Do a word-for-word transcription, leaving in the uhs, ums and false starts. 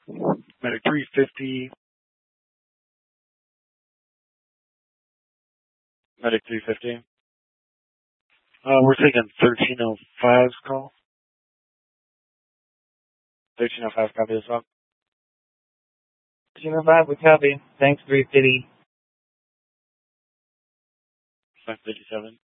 Medic three fifty. Medic three fifty. Uh, we're taking thirteen oh five's call. thirteen oh five, copy this up. thirteen oh five, we copy. Thanks, three fifty. five fifty-seven.